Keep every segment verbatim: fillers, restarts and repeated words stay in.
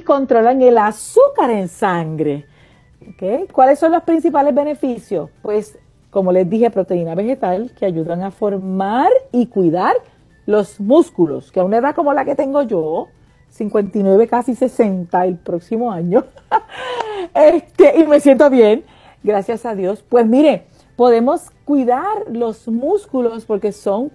controlan el azúcar en sangre. ¿Okay? ¿Cuáles son los principales beneficios? Pues, como les dije, proteína vegetal que ayudan a formar y cuidar los músculos, que a una edad como la que tengo yo, cincuenta y nueve, casi sesenta el próximo año, este, y me siento bien, gracias a Dios. Pues mire, podemos cuidar los músculos porque son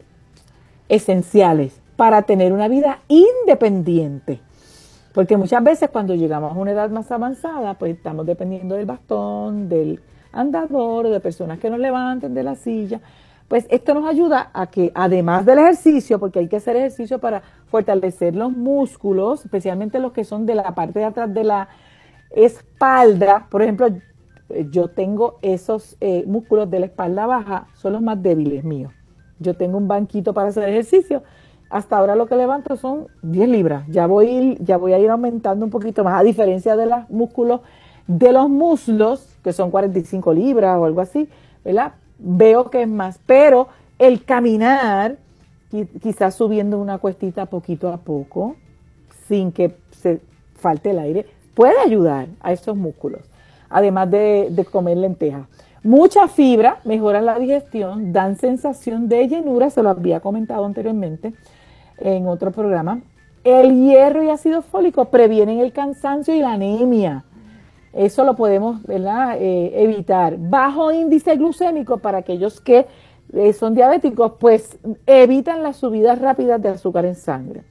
esenciales para tener una vida independiente. Porque muchas veces cuando llegamos a una edad más avanzada, pues estamos dependiendo del bastón, del andador, de personas que nos levanten de la silla. Pues esto nos ayuda a que, además del ejercicio, porque hay que hacer ejercicio para fortalecer los músculos, especialmente los que son de la parte de atrás de la espalda. Por ejemplo, yo tengo esos eh, músculos de la espalda baja, son los más débiles míos. Yo tengo un banquito para hacer ejercicio. Hasta ahora lo que levanto son diez libras. Ya voy, ya voy a ir aumentando un poquito más, a diferencia de los músculos de los muslos, que son cuarenta y cinco libras o algo así, ¿verdad? Veo que es más. Pero el caminar, quizás subiendo una cuestita poquito a poco, sin que se falte el aire, puede ayudar a esos músculos. Además de, de comer lentejas. Mucha fibra, mejoran la digestión, dan sensación de llenura, se lo había comentado anteriormente en otro programa. El hierro y ácido fólico previenen el cansancio y la anemia. Eso lo podemos, ¿verdad? Eh, evitar. Bajo índice glucémico para aquellos que eh, son diabéticos, pues evitan las subidas rápidas de azúcar en sangre.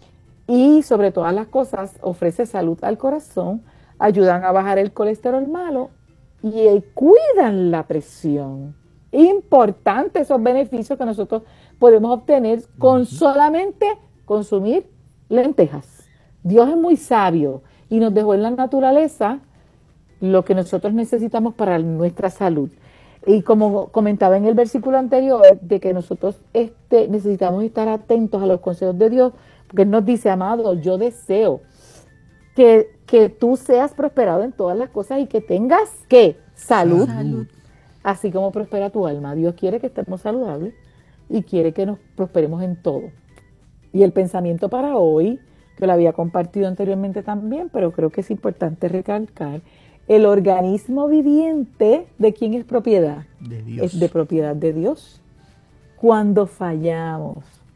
Y sobre todas las cosas, ofrece salud al corazón, ayudan a bajar el colesterol malo y eh, cuidan la presión. Importante esos beneficios que nosotros podemos obtener con solamente consumir lentejas. Dios es muy sabio y nos dejó en la naturaleza lo que nosotros necesitamos para nuestra salud. Y como comentaba en el versículo anterior, de que nosotros este, necesitamos estar atentos a los consejos de Dios, porque Él nos dice, amado, yo deseo que, que tú seas prosperado en todas las cosas y que tengas, ¿qué? Salud. Salud. Así como prospera tu alma. Dios quiere que estemos saludables y quiere que nos prosperemos en todo. Y el pensamiento para hoy, que lo había compartido anteriormente también, pero creo que es importante recalcar, el organismo viviente, ¿de quién es propiedad? De Dios. Es de propiedad de Dios. Cuando fallamos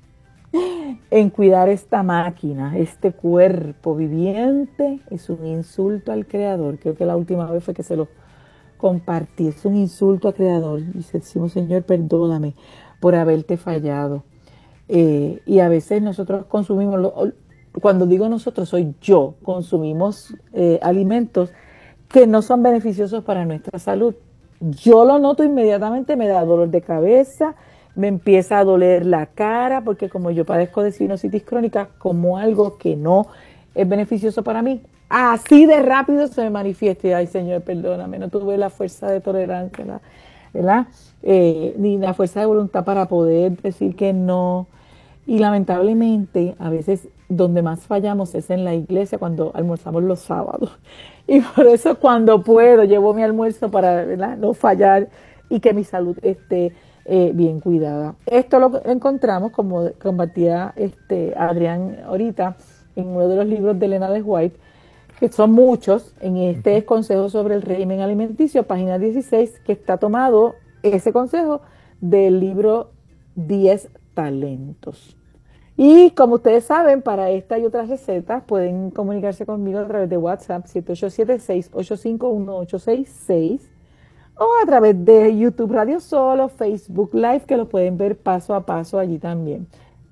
en cuidar esta máquina, este cuerpo viviente, es un insulto al Creador. Creo que la última vez fue que se lo compartí. Es un insulto al Creador. Y decimos, Señor, perdóname por haberte fallado. Eh, y a veces nosotros consumimos, lo, cuando digo nosotros, soy yo, consumimos eh, alimentos que no son beneficiosos para nuestra salud. Yo lo noto inmediatamente, me da dolor de cabeza, me empieza a doler la cara, porque como yo padezco de sinusitis crónica, como algo que no es beneficioso para mí, así de rápido se me manifiesta. Y, ay, Señor, perdóname, no tuve la fuerza de tolerancia, ¿verdad? ¿verdad? Eh, ni la fuerza de voluntad para poder decir que no. Y lamentablemente, a veces donde más fallamos es en la iglesia cuando almorzamos los sábados. Y por eso cuando puedo llevo mi almuerzo para, ¿verdad?, no fallar y que mi salud esté eh, bien cuidada. Esto lo encontramos, como compartía este Adrián ahorita, en uno de los libros de Elena de White, que son muchos, en este uh-huh. consejo sobre el régimen alimenticio, página dieciséis, que está tomado ese consejo del libro diez talentos. Y como ustedes saben, para esta y otras recetas pueden comunicarse conmigo a través de WhatsApp siete ocho siete, seis ocho cinco, uno ocho seis seis o a través de YouTube Radio Solo, Facebook Live, que lo pueden ver paso a paso allí también.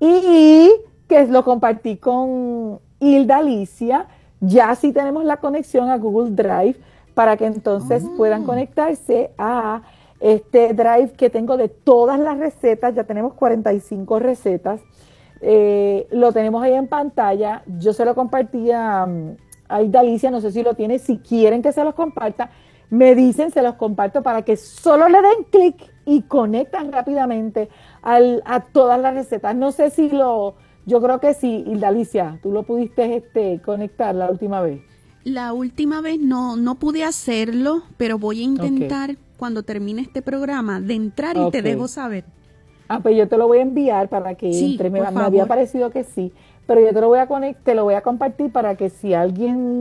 Y que lo compartí con Hilda Alicia, ya sí tenemos la conexión a Google Drive para que entonces oh. puedan conectarse a este Drive que tengo de todas las recetas. Ya tenemos cuarenta y cinco recetas. Eh, lo tenemos ahí en pantalla. Yo se lo compartí a, a Hilda Alicia, no sé si lo tiene. Si quieren que se los comparta, me dicen, se los comparto para que solo le den clic y conectan rápidamente al, a todas las recetas. No sé si lo, yo creo que sí, Hilda Alicia, tú lo pudiste este, conectar la última vez. La última vez no, no pude hacerlo, pero voy a intentar okay. cuando termine este programa de entrar y okay. te dejo saber. Ah, pues yo te lo voy a enviar para que sí, entre. Me, me había parecido que sí, pero yo te lo voy a conectar, te lo voy a compartir para que si alguien